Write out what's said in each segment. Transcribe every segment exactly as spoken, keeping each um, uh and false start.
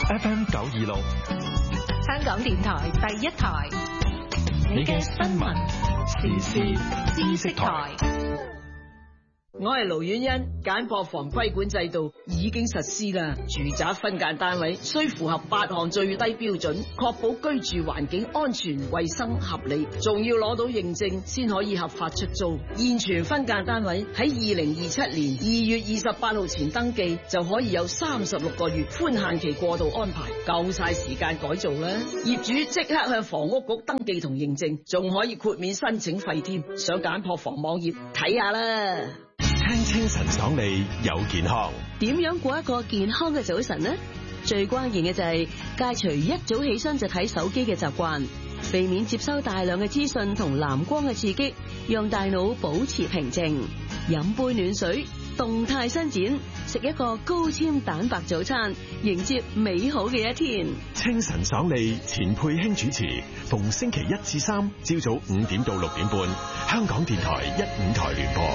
F M 九二六， 香港電台第一台，你嘅新聞時事知識台。 我係盧婉欣，簡樸房規管制度已經實施啦。住宅分間單位需符合八項最低標準，確保居住環境安全、衛生、合理，仲要攞到認證先可以合法出租。現存分間單位喺二零二七年二月二十八號前登記，就可以有三十六個月寬限期過渡安排，夠晒時間改造啦。業主即刻向房屋局登記同認證，仲可以豁免申請費添。上簡樸房網頁睇下啦。 聽清晨爽利有健康， 點樣過一個健康嘅早晨呢？最關鍵嘅就係戒除一早起身就睇手機嘅習慣，避免接收大量嘅資訊同藍光嘅刺激，讓大腦保持平靜。飲杯暖水，動態伸展，食一個高纖蛋白早餐，迎接美好嘅一天。 清晨爽利，錢佩卿主持，逢星期一至三朝早五點到六點半，香港電台一五台聯播。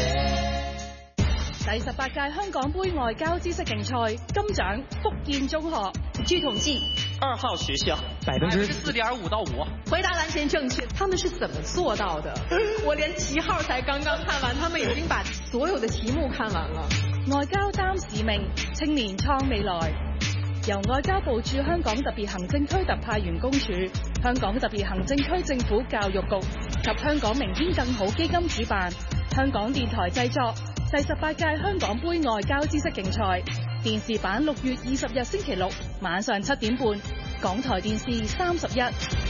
第十八屆香港杯外交知識競賽金獎福建中學。 據統計，二號學校百分之四點五到五。 回答完全正確。他們是怎麼做到的？我連題號才剛剛看完，他們已經把所有的題目看完了。外交擔使命，青年創未來。由外交部駐香港特別行政區特派員公署、香港特別行政區政府教育局及香港明天更好基金主辦，香港電台製作。第十八屆香港杯外交知識競賽電視版六月二十日星期六晚上七點半，港台電視三十一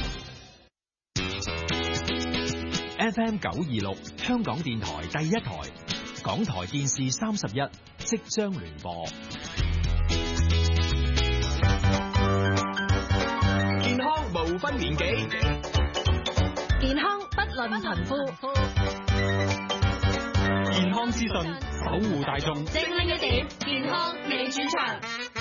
F M 九二六香港電台第一台，港台電視三十一即將聯播。 健康無分年紀， 健康不論貧富。 健康資訊，守護大眾。 精靈一點，健康你主場。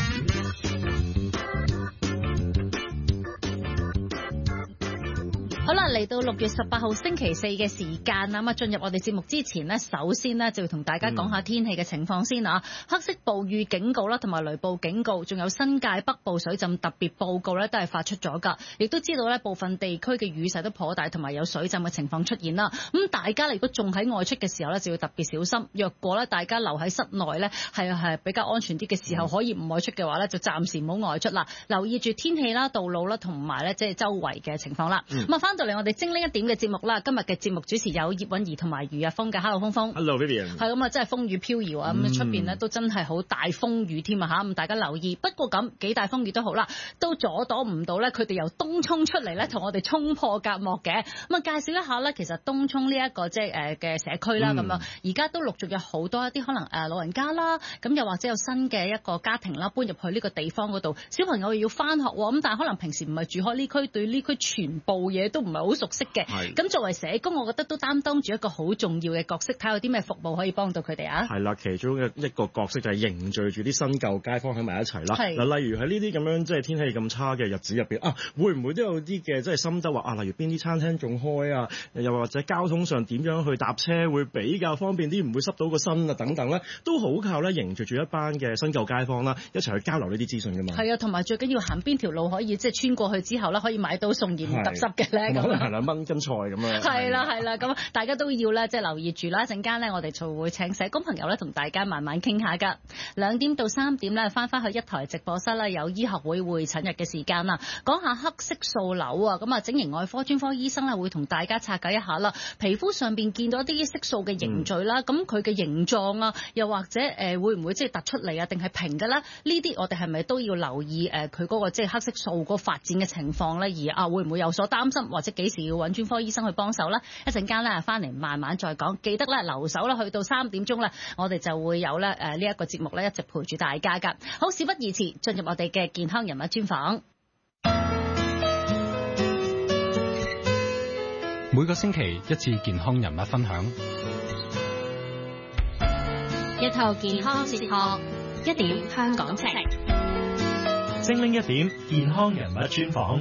好啦，嚟到六月十八號星期四嘅時間啊，咁啊進入我哋節目之前呢，首先呢就要同大家講下天氣嘅情況先啊。嗯、黑色暴雨警告啦，同埋雷暴警告，仲有新界北部水浸特別報告咧，都係發出咗㗎。亦都知道咧，部分地區嘅雨勢都頗大，同埋有水浸嘅情況出現啦。咁大家如果仲喺外出嘅時候咧，就要特別小心。若果咧大家留喺室內咧，係係比較安全啲嘅時候，可以唔外出嘅話咧，就暫時唔好外出啦。留意住天氣啦、道路啦，同埋咧即係周圍嘅情況啦。咁啊、嗯，翻到嚟我哋精靈一點嘅節目啦，今日嘅節目主持有葉韻儀同埋余日峰嘅。Hello， 峰峰。 Hello Vivian。係咁啊，真係風雨飄搖啊！咁出邊咧都真係好大風雨添啊嚇！咁大家留意。不過咁幾大風雨都好啦，都阻擋唔到咧佢哋由東涌出嚟咧，同我哋衝破隔膜嘅。咁啊，介紹一下咧，其實東涌呢一個即係誒嘅社區啦，咁、嗯、樣而家都陸續有好多一啲可能誒老人家啦，咁又或者有新嘅一個家庭啦，搬入去呢個地方嗰度，小朋友又要翻學喎，咁但係可能平時唔係住開呢區，對呢區全部嘢都唔係好熟悉嘅。咁作為社工，我覺得都擔當住一個好重要嘅角色，睇下有啲咩服務可以幫到佢哋啊。 係啦，其中嘅一個角色就係凝聚住啲新舊街坊喺埋一齊啦。嗱，例如喺呢啲咁樣即係天氣咁差嘅日子入邊啊，會唔會都有啲嘅即係心得話啊？例如邊啲餐廳仲開啊？又或者交通上點樣去搭車會比較方便啲，唔會濕到個身啊等等咧，都好靠咧凝聚住一班嘅新舊街坊啦，一齊去交流呢啲資訊㗎嘛。係啊， 同埋最緊要行邊條路可以即係穿過去之後咧，可以買到送鹽唔揼濕嘅咧。 可能行兩蚊斤菜咁樣。 係啦係啦，咁大家都要咧即係留意住啦。一陣間咧，我哋就會請社工朋友咧同大家慢慢傾下㗎。兩點到三點咧，翻返去一台直播室啦，有醫學會會診日嘅時間啦，講下黑色素瘤啊。咁啊，整形外科專科醫生咧會同大家拆解一下啦。皮膚上邊見到一啲色素嘅凝聚啦，咁佢嘅形狀啊，又或者誒、呃、會唔會即係突出嚟啊，定係平㗎啦？呢啲我哋係咪都要留意誒佢嗰個即係黑色素個發展嘅情況咧？而啊會唔會有所擔心，或者幾時要揾專科醫生去幫手咧？一陣間咧翻嚟慢慢再講。記得咧留守啦，去到三點鐘咧，我哋就會有咧誒呢一個節目咧一直陪住大家㗎。好，事不宜遲，進入我哋嘅健康人物專訪。 每個星期一次健康人物分享， 一套健康哲學，一點香港情。 精靈一點健康人物專訪。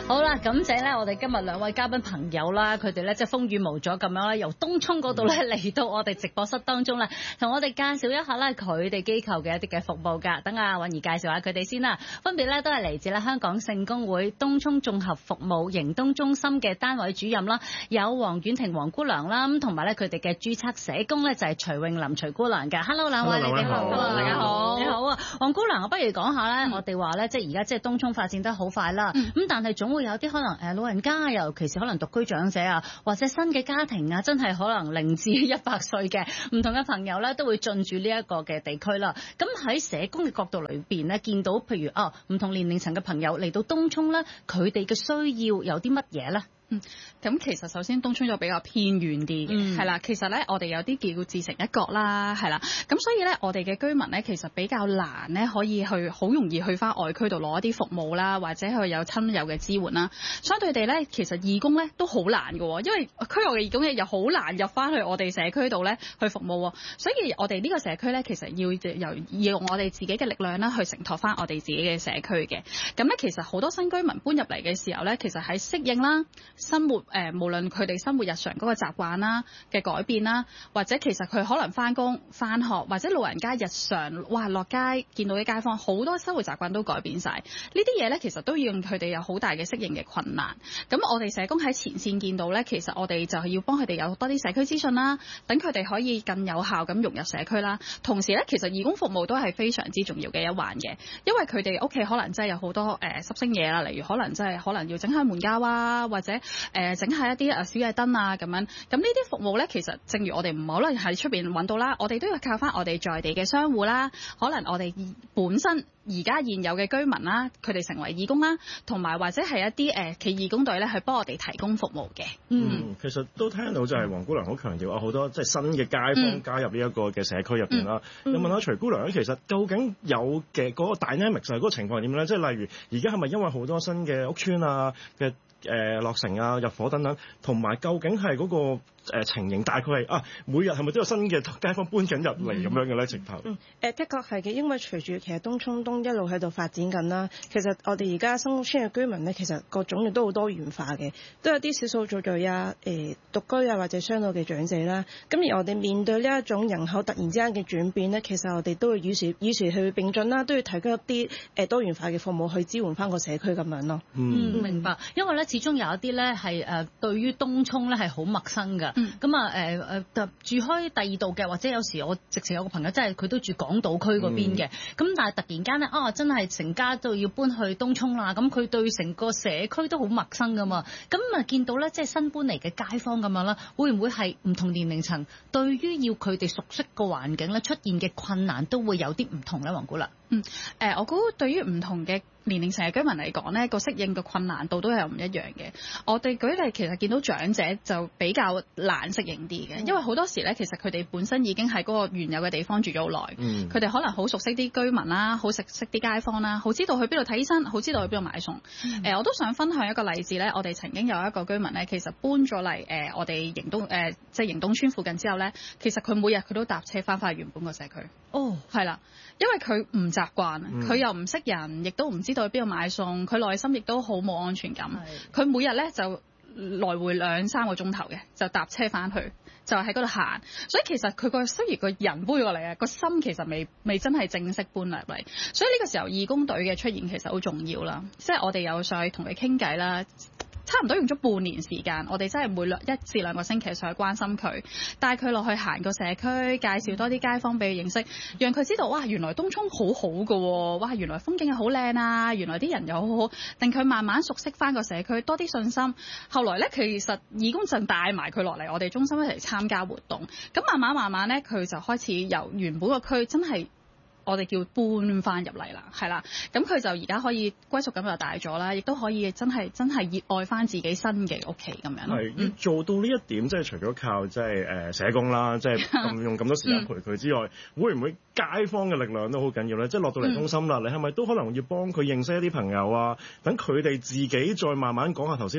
好啦，感謝咧我哋今日兩位嘉賓朋友啦，佢哋咧即係風雨無阻咁樣啦，由東涌嗰度咧嚟到我哋直播室當中啦，同我哋介紹一下咧佢哋機構嘅一啲嘅服務㗎。等阿韻儀介紹下佢哋先啦，分別咧都係嚟自咧香港聖公會東涌綜合服務營東中心嘅單位主任啦，有黃婉婷黃姑娘啦，咁同埋咧佢哋嘅註冊社工咧就係徐詠琳徐姑娘嘅。Hello 兩位，你哋好，大家好，你好啊，黃姑娘，我不如講下咧，嗯、我哋話咧即係而家即係東涌發展得好快啦，咁、嗯、但係總會有啲可能誒老人家，尤其是可能獨居長者啊，或者新嘅家庭啊，真係可能零至一百歲嘅唔同嘅朋友咧，都會進駐呢一個嘅地區啦。咁喺社工嘅角度裏邊咧，見到譬如啊唔同年齡層嘅朋友嚟到東涌咧，佢哋嘅需要有啲乜嘢咧？ 嗯，咁其實首先東涌就比較偏遠啲嘅，係啦、嗯。其實咧，我哋有啲叫自成一角啦，係啦。咁所以咧，我哋嘅居民咧，其實比較難咧，可以去好容易去翻外區度攞一啲服務啦，或者去有親友嘅支援啦。相對地咧，其實義工咧都好難嘅，因為區外嘅義工咧又好難入翻去我哋社區度咧去服務。所以我哋呢個社區咧，其實要由要用我哋自己嘅力量啦，去承托翻我哋自己嘅社區嘅。咁咧，其實好多新居民搬入嚟嘅時候咧，其實喺適應啦。生活誒、呃，無論佢哋生活日常嗰個習慣啦嘅改變啦，或者其實佢可能翻工翻學，或者老人家日常哇落街見到啲街坊，好多生活習慣都改變晒。呢啲嘢咧，其實都要用佢哋有好大嘅適應嘅困難。咁我哋社工喺前線見到咧，其實我哋就係要幫佢哋有多啲社區資訊啦，等佢哋可以更有效咁融入社區啦。同時咧，其實義工服務都係非常之重要嘅一環嘅，因為佢哋屋企可能真係有好多誒、呃、濕星嘢啦，例如可能真係可能要整下門架啊，或者誒整下一啲誒小夜燈啊咁樣，咁呢啲服務咧，其實正如我哋唔可能喺出邊揾到啦，我哋都要靠翻我哋在地嘅商戶啦，可能我哋本身而家現有嘅居民啦，佢哋成為義工啦，同埋或者係一啲誒企義工隊咧，去幫我哋提供服務嘅。 嗯，嗯其實都聽到就係黃姑娘好強調啊，好多即係新嘅街坊加入呢一個嘅社區入邊啦。又、嗯嗯、問下徐姑娘咧，其實究竟有嘅嗰個 dynamic 就係嗰個情況係點樣咧？即係例如而家係咪因為好多新嘅屋邨啊嘅？誒、呃、落成啊、入伙等等，同埋究竟係嗰、那個、呃、情形大概係啊，每日係咪都有新嘅街坊搬緊入嚟咁樣嘅咧？直頭嗯誒、呃，的確係嘅，因為隨住其實東涌東一路喺度發展緊啦，其實我哋而家新屋邨嘅居民咧，其實個種類都好多元化嘅，都有啲少數族裔啊、誒、呃、獨居啊或者雙老嘅長者啦。咁而我哋面對呢一種人口突然之間嘅轉變咧，其實我哋都會與時與時去並進啦，都要提供一啲誒多元化嘅服務去支援翻個社區咁樣咯。 嗯，嗯明白，因為咧。始終有一啲咧係誒對於東涌咧係好陌生㗎，咁啊誒誒住開第二度嘅，或者有時我直情有個朋友真係佢都住港島區嗰邊嘅，咁、嗯、但係突然間咧啊真係成家都要搬去東涌啦，咁佢對成個社區都好陌生㗎嘛，咁啊見到咧即係新搬嚟嘅街坊咁樣啦，會唔會係唔同年齡層對於要佢哋熟悉個環境咧出現嘅困難都會有啲唔同咧？黃姑娘， 嗯誒、呃，我估對於唔同嘅年齡層嘅居民嚟講呢個適應嘅困難度都係唔一樣嘅。我哋舉例，其實見到長者就比較難適應啲嘅，因為好多時咧，其實佢哋本身已經喺嗰個原有嘅地方住咗好耐，佢哋、嗯、可能好熟悉啲居民啦，好熟悉啲街坊啦，好知道去邊度睇醫生，好知道去邊度買餸。誒、嗯呃，我都想分享一個例子咧，我哋曾經有一個居民咧，其實搬咗嚟誒我哋營東誒即係營東村附近之後咧，其實佢每日佢都搭車翻返去原本個社區。哦，係啦，因為佢唔習慣，佢、嗯、又唔識人，亦都唔知道去邊度買餸，佢內心亦都好冇安全感。佢每日咧就來回兩三個鐘頭嘅，就搭車翻去，就喺嗰度行。所以其實佢個雖然個人搬過嚟啊，個心其實未未真係正式搬嚟嚟。所以呢個時候義工隊嘅出現其實好重要啦，即係我哋有上去同佢傾偈啦。差唔多用咗半年時間，我哋真係每兩一至兩個星期上去關心佢，帶佢落去行個社區，介紹多啲街坊俾佢認識，讓佢知道哇，原來東涌好好㗎喎，哇，原來風景係好靚啊，原來啲人又好好，令佢慢慢熟悉翻個社區，多啲信心。後來咧，其實義工就帶埋佢落嚟我哋中心一齊參加活動，咁慢慢慢慢咧，佢就開始由原本個區真係。我哋叫搬翻入嚟啦，係啦，咁佢就而家可以歸屬感又大咗啦，亦都可以真係真係熱愛翻自己新嘅屋企咁樣。係要做到呢一點，即係除咗靠即係誒社工啦，即係咁用咁多時間陪佢之外，嗯、會唔會街坊嘅力量都好緊要咧？即係落到嚟中心啦，嗯、你係咪都可能要幫佢認識一啲朋友啊？等佢哋自己再慢慢講下頭先你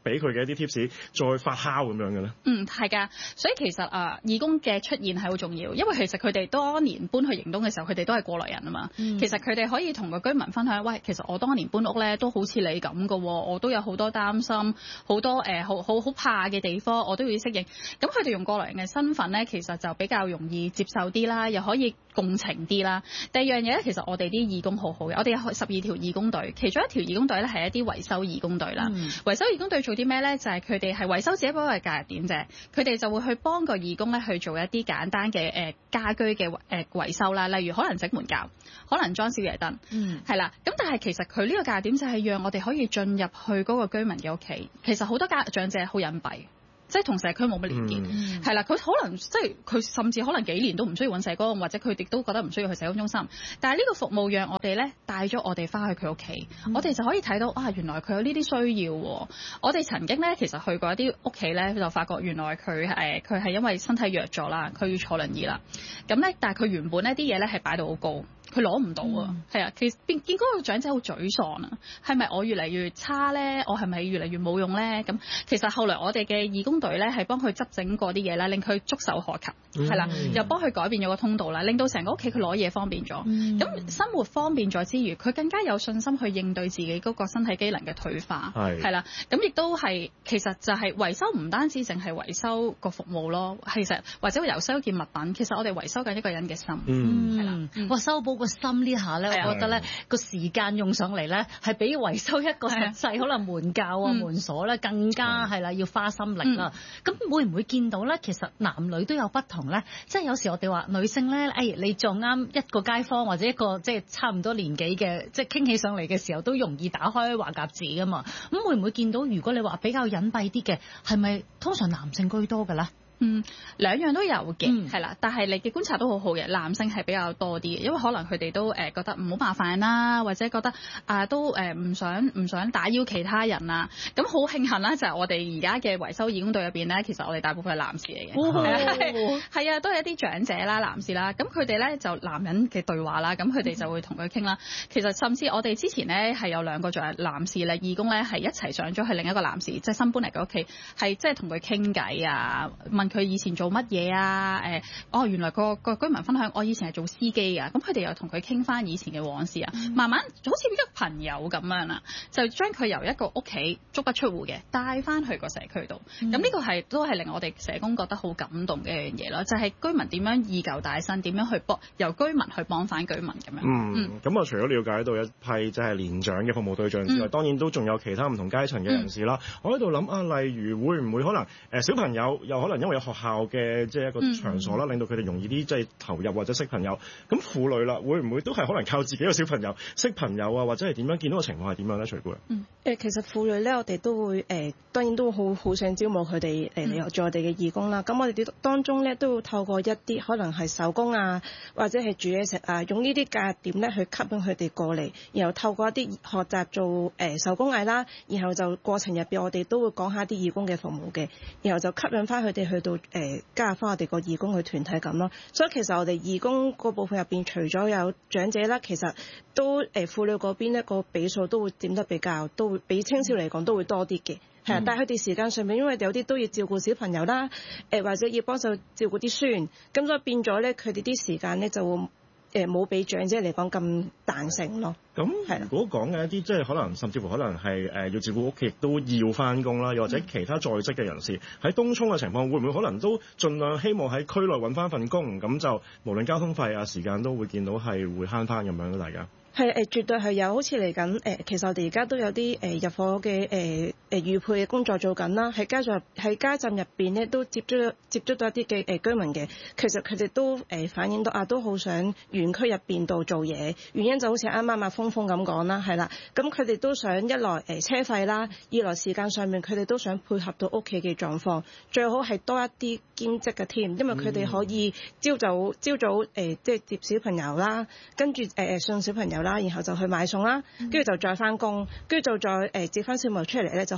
俾佢嘅一啲 tips 再發酵咁樣嘅咧？ 嗯，係㗎，所以其實啊，義工嘅出現係好重要，因為其實佢哋當年搬去營東嘅時候，佢哋都係過來人啊嘛。嗯、其實佢哋可以同個居民分享，喂，其實我當年搬屋咧都好似你咁嘅喎，我都有好多擔心，好多誒好好好怕嘅地方，我都要適應。咁佢哋用過來人嘅身份咧，其實就比較容易接受啲啦，又可以共情啲啦。第二樣嘢咧，其實我哋啲義工好好嘅，我哋有十二條義工隊，其中一條義工隊咧係一啲維修義工隊啦。嗯、維修義工隊做啲咩咧？就係佢哋係維修只不過係介入點啫，佢哋就會去幫個義工咧去做一啲簡單嘅誒家居嘅誒維修啦，例如可能整門鉸，可能裝少爺燈，嗯，係啦。咁但係其實佢呢個介入點就係讓我哋可以進入去嗰個居民嘅屋企。其實好多家長者好隱蔽。即係同社區冇乜連結，係啦、嗯，佢可能即係佢甚至可能幾年都唔需要揾社工，或者佢哋都覺得唔需要去社工中心。但係呢個服務讓我哋咧帶咗我哋翻去佢屋企，嗯、我哋就可以睇到啊，原來佢有呢啲需要。我哋曾經咧其實去過一啲屋企咧，就發覺原來佢誒佢係因為身體弱咗啦，佢要坐輪椅啦。咁咧，但係佢原本呢啲嘢咧係擺到好高。佢攞唔到啊，係啊、嗯，其實見見嗰個長者好沮喪啊，係咪我越嚟越差咧？我係咪越嚟越冇用咧？咁其實後來我哋嘅義工隊咧係幫佢執整過啲嘢啦，令佢觸手可及，係啦、嗯，又幫佢改變咗個通道啦，令到成個屋企佢攞嘢方便咗。咁、嗯、生活方便咗之餘，佢更加有信心去應對自己嗰個身體機能嘅退化，係係啦。咁亦都係其實就係維修唔單止淨係維修個服務咯，其實或者維修件物品，其實我哋維修緊一個人嘅心，係啦、嗯， 哇、嗯，修補個心呢下咧， 的我覺得咧個時間用上嚟咧，係比維修一個實際的可能門鉸啊、嗯、門鎖咧更加係啦，要花心力啦。咁、嗯、會唔會見到咧？其實男女都有不同咧。即係有時我哋話女性咧，誒、哎、你撞啱一個街坊或者一個即係差唔多年紀嘅，即係傾起上嚟嘅時候都容易打開話匣子噶嘛。咁會唔會見到？如果你話比較隱蔽啲嘅，係咪通常男性居多嘅咧？ 嗯，兩樣都有嘅，係啦、嗯，但係你嘅觀察都好好嘅，男性係比較多啲嘅，因為可能佢哋都誒、呃、覺得唔好麻煩啦，或者覺得啊、呃、都誒唔、呃、想唔想打擾其他人啊。咁好慶幸啦，就係、是、我哋而家嘅維修義工隊入邊咧，其實我哋大部分係男士嚟嘅，係啊、哦，都係一啲長者啦、男士啦。咁佢哋咧就男人嘅對話啦，咁佢哋就會同佢傾啦。嗯、其實甚至我哋之前咧係有兩個長男士咧義工咧係一齊上咗去另一個男士，即係新搬嚟嘅屋企，係即係同佢傾偈啊，問佢以前做乜嘢啊？誒、呃，哦，原來個個居民分享，我以前係做司機啊。咁佢哋又同佢傾翻以前嘅往事啊。嗯、慢慢好似一個朋友咁樣啦，就將佢由一個屋企足不出戶嘅帶翻去個社區度。咁呢、嗯、個係都係令我哋社工覺得好感動嘅一樣嘢咯，就係、是、居民點樣以舊帶新，點樣去幫由居民去幫翻居民咁樣。嗯，咁啊、嗯， 除咗了解到一批即係年長嘅服務對象之外，嗯、當然都仲有其他唔同階層嘅人士啦。嗯、我喺度諗啊，例如會唔會可能誒小朋友又可能因為有學校嘅即係一個場所啦，嗯、令到佢哋容易啲即係投入或者識朋友。咁婦女啦，會唔會都係可能靠自己個小朋友識朋友啊，或者係點樣？見到個情況係點樣咧？徐姑娘， 嗯誒，其實婦女咧，我哋都會誒、呃，當然都好好想招募佢哋誒嚟做我哋嘅義工啦。咁、嗯、我哋當中咧都會透過一啲可能係手工啊，或者係煮嘢食啊，用呢啲介入點咧去吸引佢哋過嚟，然後透過一啲學習做誒、呃、手工藝啦，然後就過程入邊我哋都會講下啲義工嘅服務嘅，然後就吸引翻佢哋去到誒、呃、加入翻我哋個義工嘅團體咁咯。所以其實我哋義工嗰部分入邊，除咗有長者啦，其實都誒、呃、婦女嗰邊一個比數都會佔得比較都會比青少嚟講都會多啲嘅，係啊、嗯。但係佢哋時間上面，因為有啲都要照顧小朋友啦，誒、呃、或者要幫手照顧啲孫，咁所以變咗咧，佢哋啲時間咧就會誒冇比長者嚟講咁彈性咯。 咁如果講嘅一啲即係可能甚至乎可能係誒、呃、要照顧屋企，亦都要翻工啦，又或者其他在職嘅人士喺東涌嘅情況，會唔會可能都盡量希望喺區內揾翻份工，咁就無論交通費啊時間都會見到係會慳翻咁樣咯，大家。 係誒，絕對係有，好似嚟緊誒，其實我哋而家都有啲誒、呃、入伙嘅誒誒預配嘅工作做緊啦，喺街站喺街站入邊咧都接觸接觸到一啲嘅誒居民嘅，其實佢哋都誒、呃、反映到啊，都好想園區入邊度做嘢，原因就好似啱啱阿峰峰咁講啦，係啦，咁佢哋都想一來誒、呃、車費啦，二來時間上面佢哋都想配合到屋企嘅狀況，最好係多一啲兼職嘅添，因為佢哋可以朝早朝早誒、呃、即係接小朋友啦，跟住誒誒送小朋友啦，然後就去買餸啦，跟住就再翻工，跟住就再誒接翻小朋友出嚟咧，就可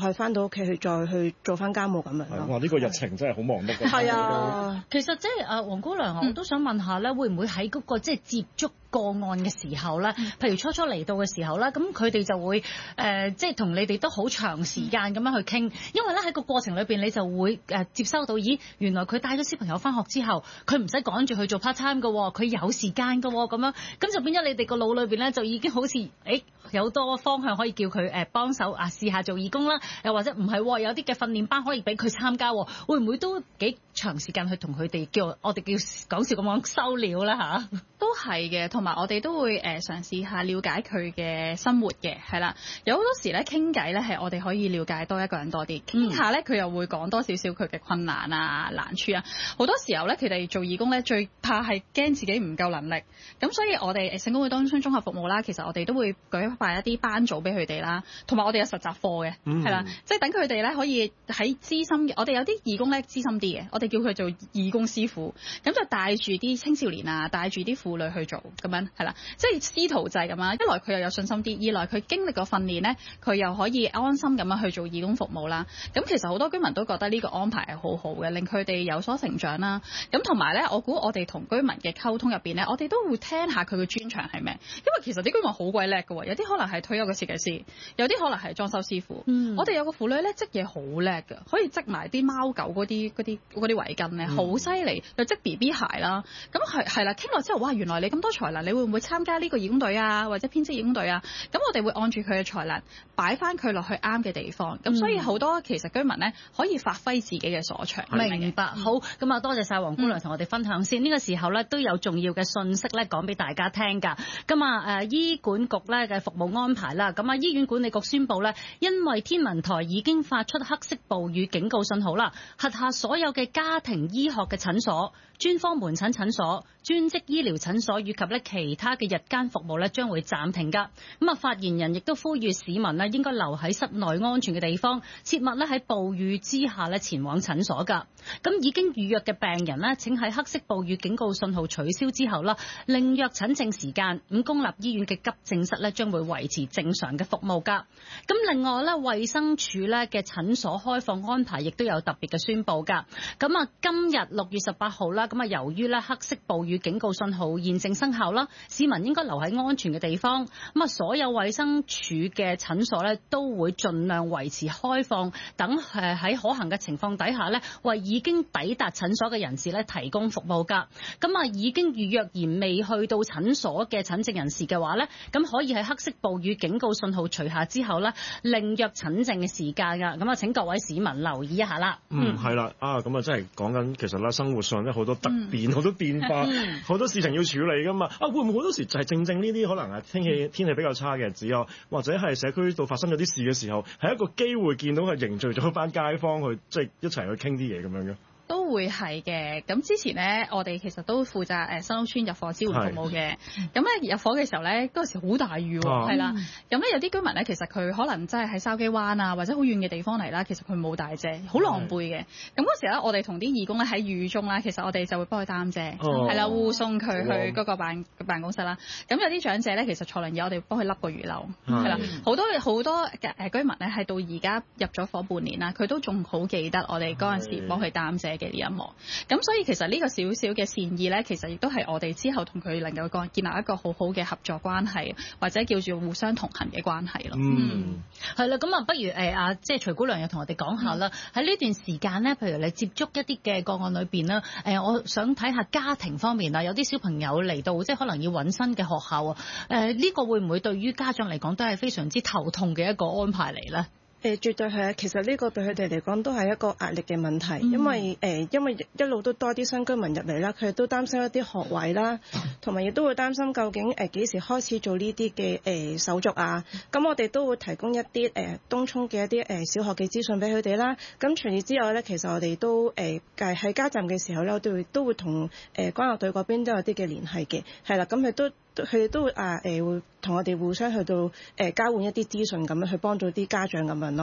可以翻到屋企去再去做翻家務咁樣咯。 哇！呢個日程真係好忙碌㗎。 係啊， 其實即係啊，黃姑娘，我都想問下咧，會唔會喺嗰個即係接觸個案嘅時候咧，譬如初初嚟到嘅時候咧，咁佢哋就會誒即係同你哋都好長時間咁樣去傾，因為咧喺個過程裏邊你就會誒接收到，咦，原來佢帶咗小朋友翻學之後，佢唔使趕住去做 part time 㗎，佢有時間㗎咁樣，咁就變咗你哋個腦裏邊咧就已經好似誒有多方向可以叫佢誒幫手啊試下做義工啦，又或者唔係有啲嘅訓練班可以俾佢參加，會唔會都幾長時間去同佢哋叫我哋叫講笑咁講收料啦嚇？ 都係嘅，同埋我哋都會誒嘗試下了解佢嘅生活嘅，係啦。有好多時咧傾偈咧係我哋可以了解多一個人多啲，傾下咧佢又會講多少少佢嘅困難啊難處啊。好多時候咧佢哋做義工咧最怕係驚自己唔夠能力，咁所以我哋誒聖公會當村綜合服務啦，其實我哋都會舉辦一啲班組俾佢哋啦，同埋我哋有實習課嘅，係啦、嗯，即係等佢哋咧可以喺資深嘅，我哋有啲義工咧資深啲嘅，我哋叫佢做義工師傅，咁就帶住啲青少年啊，帶住啲婦女去做，咁樣係啦，即係師徒制咁樣。一來佢又有信心啲，二來佢經歷過訓練咧，佢又可以安心咁樣去做義工服務啦。咁其實好多居民都覺得呢個安排係好好嘅，令佢哋有所成長啦。咁同埋咧，我估我哋同居民嘅溝通入邊咧，我哋都會聽下佢嘅專長係咩，因為其實啲居民好鬼叻㗎喎，有啲可能係退休嘅設計師，有啲可能係裝修師傅。嗯、我哋有個婦女咧織嘢好叻㗎，可以織埋啲貓狗嗰啲嗰啲嗰啲圍巾咧，好犀利，又織 B B 鞋啦。咁係係啦，傾落之後，哇！原來你咁多才能，你會唔會參加呢個義工隊啊，或者編織義工隊啊？咁我哋會按住佢嘅才能擺翻佢落去啱嘅地方。咁、嗯、所以好多其實居民咧可以發揮自己嘅所長。 明白，好，咁啊多謝晒黃姑娘同我哋分享先。呢、嗯、個時候咧都有重要嘅信息咧講俾大家聽㗎。咁啊誒醫管局咧嘅服務安排啦，咁啊醫院管理局宣布咧，因為天文台已經發出黑色暴雨警告信號啦，轄下所有嘅家庭醫學嘅診所、專科門診診所、專職醫療診所以及咧其他嘅日間服務咧將會暫停㗎。咁啊發言人亦都呼籲市民咧應該留喺室內安全嘅地方，切勿咧喺暴雨之下咧前往診所㗎。咁已經預約嘅病人咧，請喺黑色暴雨警告信號取消之後啦，另約診症時間。咁公立醫院嘅急症室咧將會維持正常嘅服務㗎。咁另外咧，衛生署咧嘅診所開放安排亦都有特別嘅宣佈㗎。咁啊，今日六月十八號啦，咁啊由於咧黑色暴雨警告信號現正生效啦，市民應該留喺安全嘅地方。咁啊，所有衛生署嘅診所咧都會盡量維持開放，等誒喺可行嘅情況底下咧，為已經抵達診所嘅人士咧提供服務㗎。咁啊，已經預約而未去到診所嘅診症人士嘅話咧，咁可以喺黑色暴雨警告信號除下之後咧，另約診症嘅時間㗎。咁啊，請各位市民留意一下啦。 嗯，係啦，啊，咁啊，真係講緊其實咧，生活上咧好多突變，好、嗯、多變化，好、嗯、多事情要處理㗎嘛。啊，會唔會好多時就係正正呢啲可能係天氣天氣比較差嘅日子啊，或者係社區度發生咗啲事嘅時候，係一個機會見到係凝聚咗一班街坊去即係、就是、一齊去傾啲嘢咁樣嘅。 都會係嘅，咁之前咧，我哋其實都負責誒新屋村入伙支援服務嘅。咁咧入伙嘅時候咧，嗰時好大雨喎，係、啊、啦。咁咧有啲居民咧，其實佢可能真係喺筲箕灣啊，或者好遠嘅地方嚟啦，其實佢冇帶遮，好狼狽嘅。咁嗰時咧，我哋同啲義工咧喺雨中啦，其實我哋就會幫佢擔遮，係、哦、啦，護送佢去嗰個辦辦公室啦。咁有啲長者咧，其實坐輪椅，我哋幫佢笠個雨褸，係啦。好多好多誒居民咧，係到而家入咗伙半年啦，佢都仲好記得我哋嗰陣時幫佢擔遮嘅呢一幕，咁所以其實呢個少少嘅善意咧，其實亦都係我哋之後同佢能夠講建立一個好好嘅合作關係，或者叫做互相同行嘅關係咯。 嗯，係啦，咁啊，不如誒啊，即係徐姑娘又同我哋講下啦。喺、嗯、呢段時間咧，譬如你接觸一啲嘅個案裏邊啦，誒，我想睇下家庭方面啊，有啲小朋友嚟到，即係可能要揾新嘅學校啊，誒，呢個會唔會對於家長嚟講都係非常之頭痛嘅一個安排嚟咧？ 誒絕對係啊！其實呢個對佢哋嚟講都係一個壓力嘅問題，嗯、因為誒、呃、因為一路都多啲新居民入嚟啦，佢哋都擔心一啲學位啦，同埋亦都會擔心究竟誒幾、呃、時開始做呢啲嘅誒手續啊。咁我哋都會提供一啲誒、呃、東涌嘅一啲誒、呃、小學嘅資訊俾佢哋啦。咁除此之外咧，其實我哋都誒喺家站嘅時候咧，我都會都會同誒關愛隊嗰邊都有啲嘅聯繫嘅，係啦。咁佢都佢哋都會啊誒會同我哋互相去到誒、呃、交換一啲資訊咁樣去幫助啲家長咁樣咯。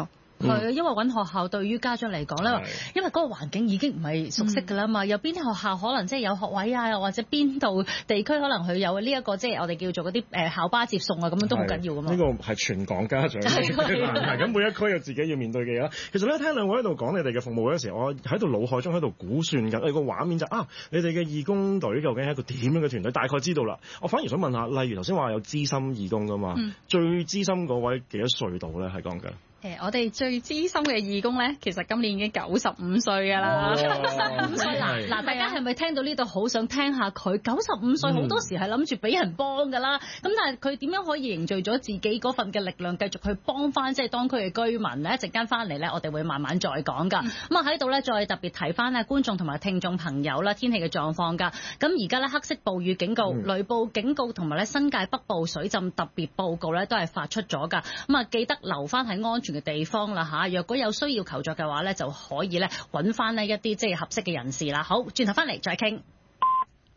係啊，因為揾學校對於家長嚟講咧，因為嗰個環境已經唔係熟悉㗎啦嘛，有邊啲學校可能即係有學位啊，或者邊度地區可能佢有呢一個即係我哋叫做嗰啲誒校巴接送啊，咁樣都好緊要㗎嘛。 呢個係全港家長嘅難題，咁每一區有自己要面對嘅嘢啦。其實咧，聽兩位喺度講你哋嘅服務嗰陣時，我喺度腦海中喺度估算緊，誒個畫面就啊，你哋嘅義工隊究竟係一個點樣嘅團隊？大概知道啦。我反而想問下，例如頭先話有資深義工㗎嘛，嗯、最資深嗰位幾多歲度咧？係講緊。 誒，我哋最資深嘅義工咧，其實今年已經九十五歲㗎啦。 咁所以嗱嗱，大家係咪聽到呢度好想聽下佢九十五歲？好、嗯、多時係諗住俾人幫㗎啦。咁但係佢點樣可以凝聚咗自己嗰份嘅力量，繼續去幫翻即係當區嘅居民咧？一陣間翻嚟咧，我哋會慢慢再講㗎。咁啊喺度咧，再特別提翻咧觀眾同埋聽眾朋友啦，天氣嘅狀況㗎。咁而家咧黑色暴雨警告、嗯、雷暴警告同埋咧新界北部水浸特別報告咧都係發出咗㗎。咁啊記得留翻喺安全嘅地方啦嚇，若果有需要求助嘅話咧，就可以咧揾翻呢一啲即係合適嘅人士啦。好，轉頭翻嚟再傾。